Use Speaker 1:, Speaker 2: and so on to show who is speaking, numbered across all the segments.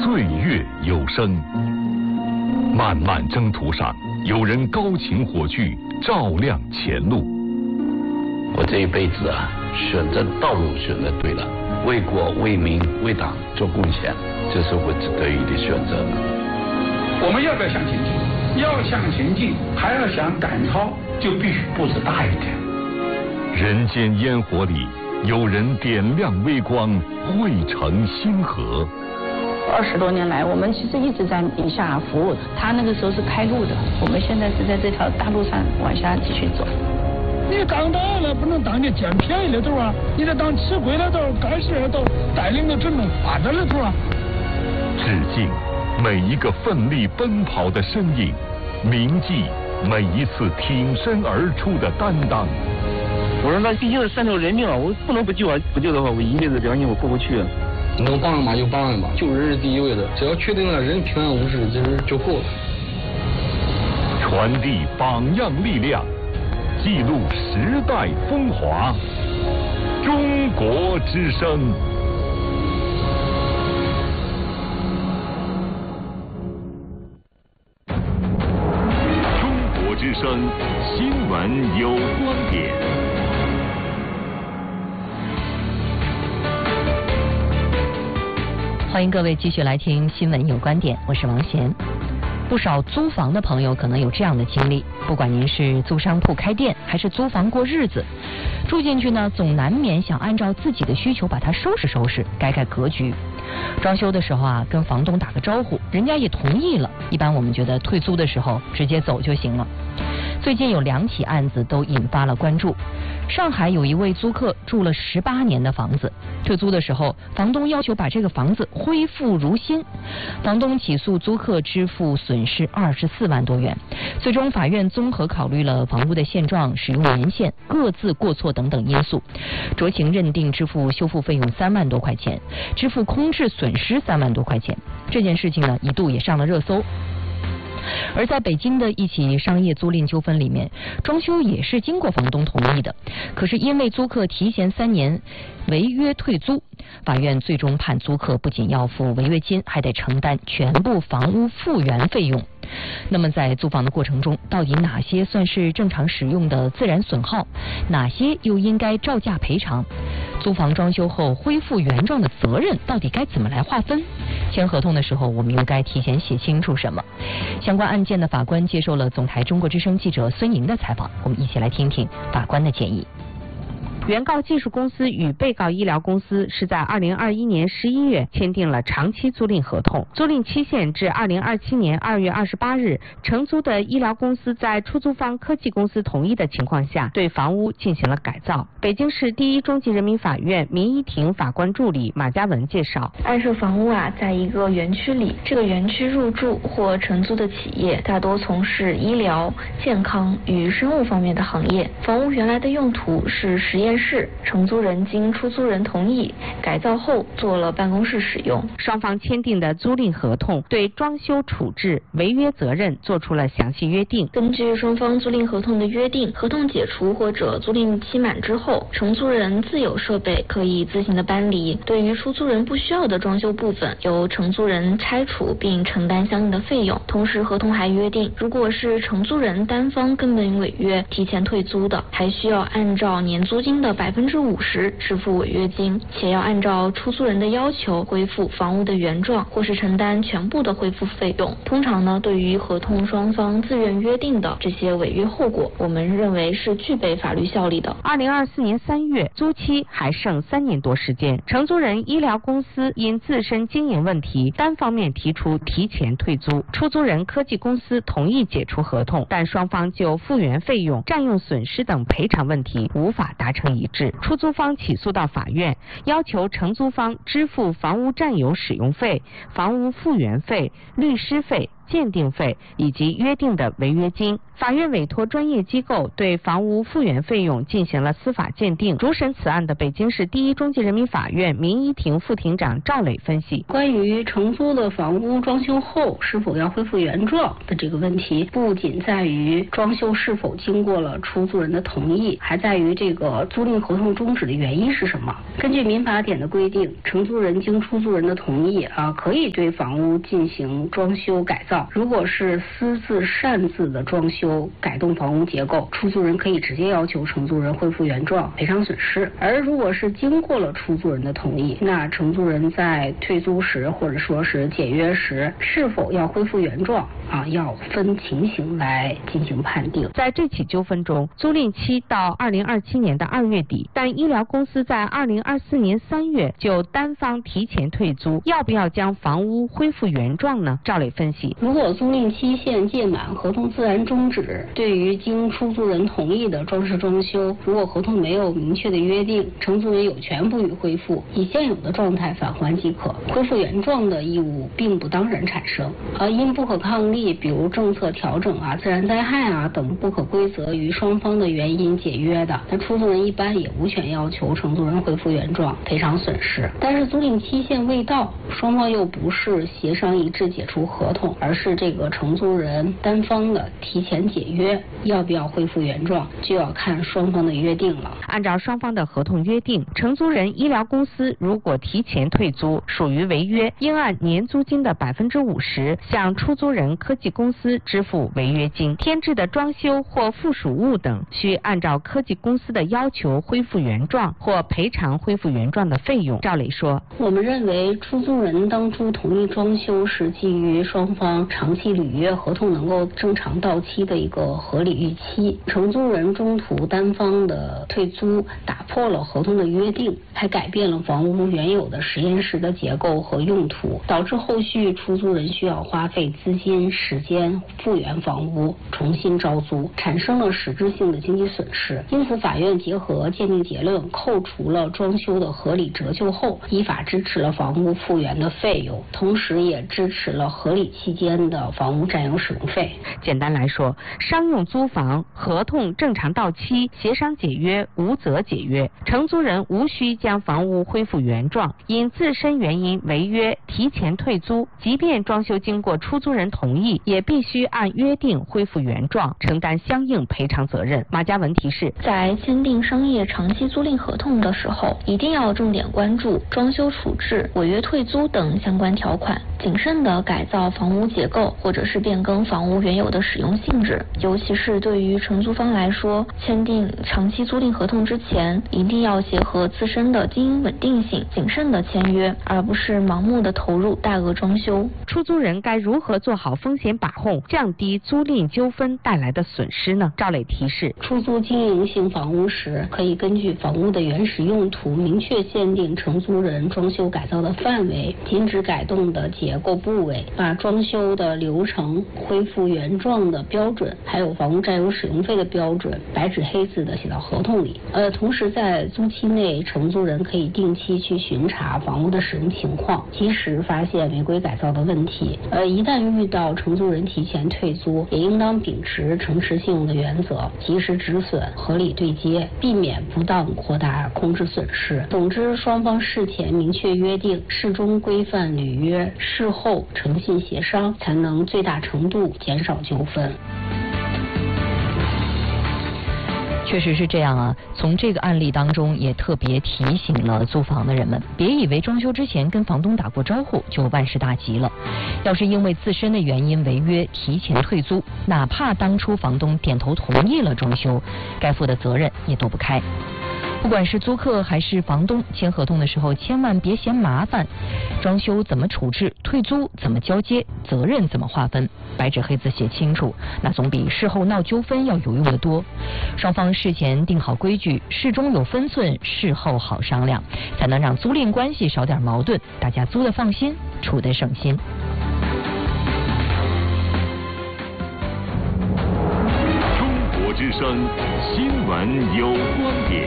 Speaker 1: 岁月有声。漫漫征途上，有人高擎火炬，照亮前路。
Speaker 2: 我这一辈子啊，选择道路选择对了，为国为民为党做贡献，这是我得以的选择。
Speaker 3: 我们要不要向前进？要向前进，还要想赶超，就必须步子大一点。
Speaker 1: 人间烟火里，有人点亮微光，汇成星河。
Speaker 4: 20多年来，我们其实一直在底下服务。他那个时候是开路的，我们现在是在这条大路上往下继续走。
Speaker 5: 你当大了不能当你捡便宜的头啊，你得当吃亏的头、干事的头，带领着整种发展的头啊。
Speaker 1: 致敬每一个奋力奔跑的身影，铭记每一次挺身而出的担当。
Speaker 6: 我说那毕竟是3条人命啊，我不能不救啊！不救的话，我一辈子良心我过不去啊。
Speaker 7: 能帮人嘛就帮人吧，救人是第一位的，只要确定了人平安无事，这人就够了。
Speaker 1: 传递榜样力量，记录时代风华。中国之声。中国之声，新闻有观点。
Speaker 8: 欢迎各位继续来听新闻有观点，我是王贤。不少租房的朋友可能有这样的经历，不管您是租商铺开店还是租房过日子，住进去呢，总难免想按照自己的需求把它收拾收拾，改改格局。装修的时候啊，跟房东打个招呼，人家也同意了，一般我们觉得退租的时候直接走就行了。最近有2起案子都引发了关注。上海有一位租客住了18年的房子，退租的时候，房东要求把这个房子恢复如新，房东起诉租客支付损失24万多元。最终法院综合考虑了房屋的现状、使用年限、各自过错等等因素，酌情认定支付修复费用3万多块钱，支付空置损失3万多块钱。这件事情呢，一度也上了热搜。而在北京的一起商业租赁纠纷里面，装修也是经过房东同意的，可是因为租客提前3年违约退租，法院最终判租客不仅要付违约金，还得承担全部房屋复原费用。那么在租房的过程中，到底哪些算是正常使用的自然损耗，哪些又应该照价赔偿？租房装修后恢复原状的责任到底该怎么来划分？签合同的时候，我们又该提前写清楚什么？相关案件的法官接受了总台中国之声记者孙莹的采访，我们一起来听听法官的建议。
Speaker 9: 原告技术公司与被告医疗公司是在2021年11月签订了长期租赁合同，租赁期限至2027年2月28日。承租的医疗公司在出租方科技公司同意的情况下，对房屋进行了改造。北京市第一中级人民法院民一庭法官助理马嘉文介绍，
Speaker 10: 案涉房屋在一个园区里，这个园区入住或承租的企业大多从事医疗、健康与生物方面的行业。房屋原来的用途是实验室，承租人经出租人同意改造后做了办公室使用。
Speaker 9: 双方签订的租赁合同对装修处置违约责任做出了详细约定。
Speaker 10: 根据双方租赁合同的约定，合同解除或者租赁期满之后，承租人自有设备可以自行的搬离，对于出租人不需要的装修部分，由承租人拆除并承担相应的费用。同时合同还约定，如果是承租人单方根本违约提前退租的，还需要按照年租金的50%支付违约金，且要按照出租人的要求恢复房屋的原状，或是承担全部的恢复费用。通常呢，对于合同双方自愿约定的这些违约后果，我们认为是具备法律效力的。
Speaker 9: 2024年3月，租期还剩3年多时间，承租人医疗公司因自身经营问题，单方面提出提前退租，出租人科技公司同意解除合同，但双方就复原费用、占用损失等赔偿问题无法达成一致。出租方起诉到法院，要求承租方支付房屋占有使用费、房屋复原费、律师费、 鉴定费以及约定的违约金。法院委托专业机构对房屋复原费用进行了司法鉴定。主审此案的北京市第一中级人民法院民一庭副庭长赵磊分析，
Speaker 11: 关于承租的房屋装修后是否要恢复原状的这个问题，不仅在于装修是否经过了出租人的同意，还在于这个租赁合同终止的原因是什么。根据民法典的规定，承租人经出租人的同意可以对房屋进行装修改造。如果是私自擅自的装修改动房屋结构，出租人可以直接要求承租人恢复原状赔偿损失。而如果是经过了出租人的同意，那承租人在退租时或者说是解约时是否要恢复原状要分情形来进行判定。
Speaker 9: 在这起纠纷中，租赁期到2027年的2月底，但医疗公司在2024年3月就单方提前退租，要不要将房屋恢复原状呢？赵磊分析，
Speaker 11: 如果租赁期限届满，合同自然终止，对于经出租人同意的装饰装修，如果合同没有明确的约定，承租人有权不予恢复，以现有的状态返还即可。恢复原状的义务并不当然产生。因不可抗力，比如政策调整自然灾害等不可归责于双方的原因解约的，那出租人一般也无权要求承租人恢复原状赔偿损失。但是租赁期限未到，双方又不是协商一致解除合同，而是这个承租人单方的提前解约，要不要恢复原状就要看双方的约定了。
Speaker 9: 按照双方的合同约定，承租人医疗公司如果提前退租属于违约，应按年租金的50%向出租人科技公司支付违约金。添置的装修或附属物等需按照科技公司的要求恢复原状或赔偿恢复原状的费用。赵磊说，
Speaker 11: 我们认为出租人当初同意装修是基于双方长期履约合同能够正常到期的一个合理预期。承租人中途单方的退租，打破了合同的约定，还改变了房屋原有的实验室的结构和用途，导致后续出租人需要花费资金、时间复原房屋，重新招租，产生了实质性的经济损失。因此，法院结合鉴定结论，扣除了装修的合理折旧后，依法支持了房屋复原的费用，同时也支持了合理期间的房屋占有使用费。
Speaker 9: 简单来说，商用租房合同正常到期，协商解约，无责解约，承租人无需将房屋恢复原状，因自身原因违约提前退租，即便装修经过出租人同意，也必须按约定恢复原状，承担相应赔偿责任。马嘉文提示，
Speaker 10: 在签订商业长期租赁合同的时候，一定要重点关注装修处置、违约退租等相关条款，谨慎地改造房屋结构，或者是变更房屋原有的使用性质。尤其是对于承租方来说，签订长期租赁合同之前，一定要结合自身的经营稳定性，谨慎地签约，而不是盲目地投入大额装修。
Speaker 9: 出租人该如何做好风险把控，降低租赁纠纷带来的损失呢？赵磊提示，
Speaker 11: 出租经营性房屋时，可以根据房屋的原始用途，明确限定承租人装修改造的范围，禁止改动的结构部位，把装修的流程、恢复原状的标准，还有房屋占有使用费的标准，白纸黑字的写到合同里。同时在租期内，承租人可以定期去巡查房屋的使用情况，及时发现违规改造的问题。一旦遇到承租人提前退租，也应当秉持诚实信用的原则，及时止损，合理对接，避免不当扩大空置损失。总之，双方事前明确约定，事中规范履约，事后诚信协商，才能最大程度减少纠纷。
Speaker 8: 确实是这样啊，从这个案例当中也特别提醒了租房的人们，别以为装修之前跟房东打过招呼就万事大吉了。要是因为自身的原因违约提前退租，哪怕当初房东点头同意了装修，该负的责任也躲不开。不管是租客还是房东，签合同的时候千万别嫌麻烦，装修怎么处置，退租怎么交接，责任怎么划分，白纸黑字写清楚，那总比事后闹纠纷要有用得多。双方事前定好规矩，事中有分寸，事后好商量，才能让租赁关系少点矛盾，大家租得放心，处得省心。
Speaker 1: 中国之声新闻有观点。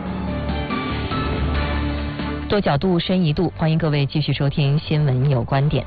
Speaker 8: 多角度深一度，欢迎各位继续收听新闻有观点。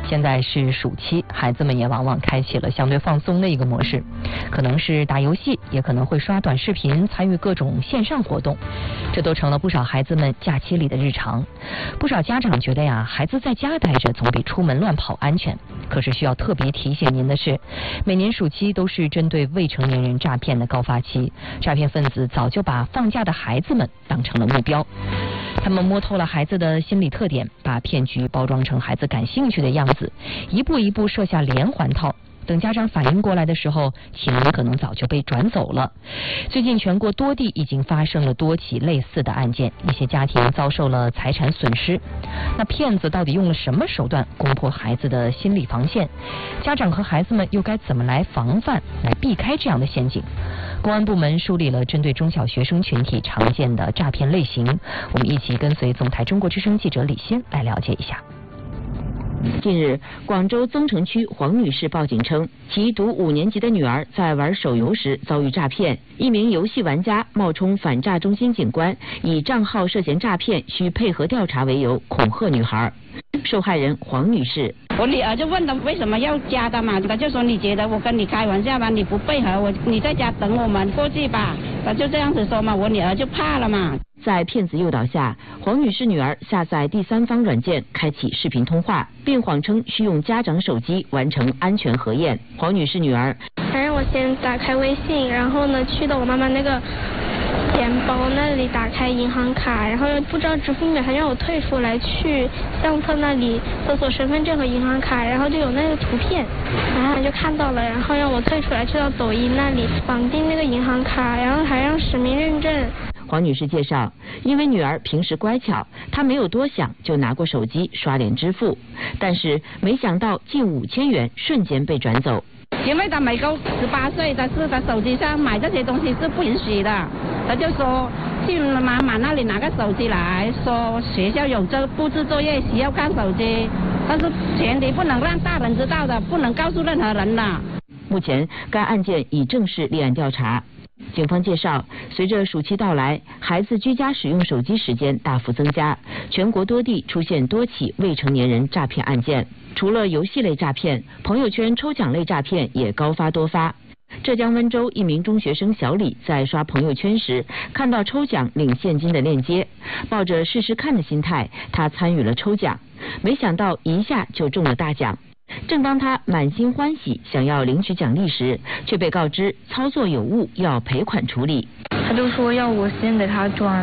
Speaker 8: 现在是暑期，孩子们也往往开启了相对放松的一个模式，可能是打游戏，也可能会刷短视频，参与各种线上活动，这都成了不少孩子们假期里的日常。不少家长觉得呀，孩子在家待着总比出门乱跑安全。可是需要特别提醒您的是，每年暑期都是针对未成年人诈骗的高发期，诈骗分子早就把放假的孩子们当成了目标。他们摸透了孩子的心理特点，把骗局包装成孩子感兴趣的样子，一步一步设下连环套。等家长反应过来的时候，其人可能早就被转走了。最近全国多地已经发生了多起类似的案件，一些家庭遭受了财产损失。那骗子到底用了什么手段攻破孩子的心理防线？家长和孩子们又该怎么来防范，来避开这样的陷阱？公安部门梳理了针对中小学生群体常见的诈骗类型，我们一起跟随总台中国之声记者李欣来了解一下。
Speaker 9: 近日，广州增城区黄女士报警称，其读5年级的女儿在玩手游时遭遇诈骗，一名游戏玩家冒充反诈中心警官，以账号涉嫌诈骗需配合调查为由恐吓女孩。受害人黄女士，
Speaker 4: 我女儿就问他为什么要加的嘛，他就说你觉得我跟你开玩笑吗？你不配合我，你在家等我们过去吧，他就这样子说嘛，我女儿就怕了嘛。
Speaker 9: 在骗子诱导下，黄女士女儿下载第三方软件，开启视频通话，并谎称需用家长手机完成安全核验。黄女士女儿，
Speaker 12: 他让我先打开微信，然后呢去到我妈妈那个钱包那里打开银行卡，然后不知道支付秒，还让我退出来去相册那里搜索身份证和银行卡，然后就有那个图片，然后他就看到了，然后让我退出来去到抖音那里绑定那个银行卡，然后还让实名认证。
Speaker 9: 黄女士介绍，因为女儿平时乖巧，她没有多想就拿过手机刷脸支付，但是没想到近5000元瞬间被转走。
Speaker 4: 因为他没够18岁，但是他手机上买这些东西是不允许的，他就说去妈妈那里拿个手机来，说学校有这布置作业需要看手机，但是前提不能让大人知道的，不能告诉任何人的。
Speaker 9: 目前该案件已正式立案调查。警方介绍，随着暑期到来，孩子居家使用手机时间大幅增加，全国多地出现多起未成年人诈骗案件。除了游戏类诈骗，朋友圈抽奖类诈骗也高发多发。浙江温州一名中学生小李在刷朋友圈时，看到抽奖领现金的链接，抱着试试看的心态，他参与了抽奖，没想到一下就中了大奖。正当他满心欢喜想要领取奖励时，却被告知操作有误，要赔款处理。
Speaker 12: 他就说要我先给他转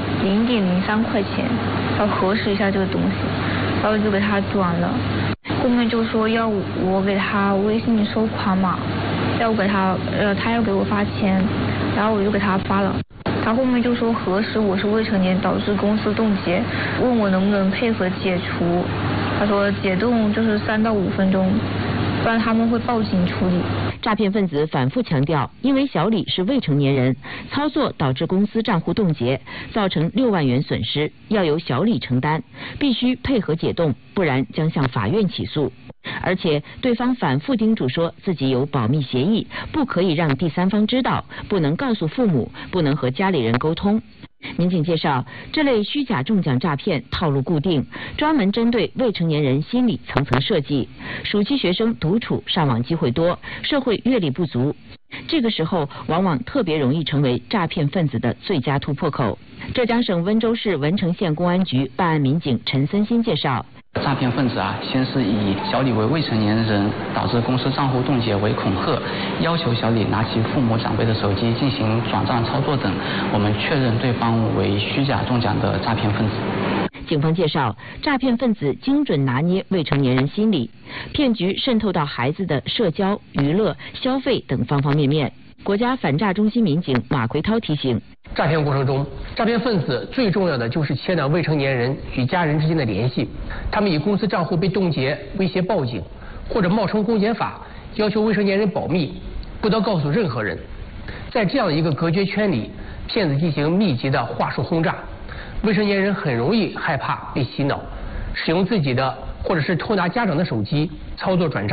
Speaker 12: 0.03块钱，要核实一下这个东西，然后就给他转了。后面就说要我给他微信收款码，要给他他要给我发钱，然后我就给他发了。他后面就说核实我是未成年，导致公司冻结，问我能不能配合解除。他说解冻就是3到5分钟，不然他们会报警处理。
Speaker 9: 诈骗分子反复强调，因为小李是未成年人，操作导致公司账户冻结，造成6万元损失，要由小李承担，必须配合解冻，不然将向法院起诉。而且对方反复叮嘱说自己有保密协议，不可以让第三方知道，不能告诉父母，不能和家里人沟通。民警介绍，这类虚假中奖诈骗套路固定，专门针对未成年人心理层层设计。暑期学生独处上网机会多，社会阅历不足，这个时候往往特别容易成为诈骗分子的最佳突破口。浙江省温州市文成县公安局办案民警陈森新介绍，
Speaker 13: 诈骗分子先是以小李为未成年人，导致公司账户冻结为恐吓，要求小李拿起父母长辈的手机进行转账操作等，我们确认对方为虚假中奖的诈骗分子。
Speaker 9: 警方介绍，诈骗分子精准拿捏未成年人心理，骗局渗透到孩子的社交、娱乐、消费等方方面面。国家反诈中心民警马奎涛提醒，
Speaker 14: 诈骗过程中，诈骗分子最重要的就是切断未成年人与家人之间的联系。他们以公司账户被冻结威胁报警，或者冒充公检法要求未成年人保密，不得告诉任何人。在这样一个隔绝圈里，骗子进行密集的话术轰炸，未成年人很容易害怕被洗脑，使用自己的或者是偷拿家长的手机操作转账。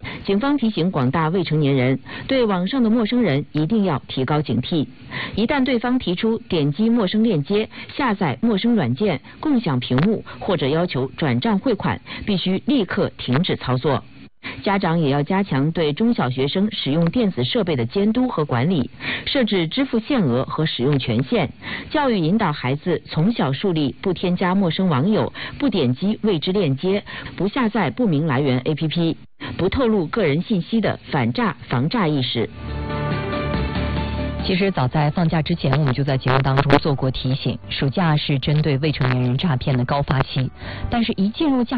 Speaker 9: 警方提醒广大未成年人，对网上的陌生人一定要提高警惕。一旦对方提出点击陌生链接、下载陌生软件、共享屏幕或者要求转账汇款，必须立刻停止操作。家长也要加强对中小学生使用电子设备的监督和管理，设置支付限额和使用权限，教育引导孩子从小树立不添加陌生网友、不点击未知链接、不下载不明来源 APP、不透露个人信息的反诈防诈意识。
Speaker 8: 其实早在放假之前，我们就在节目当中做过提醒，暑假是针对未成年人诈骗的高发期，但是一进入假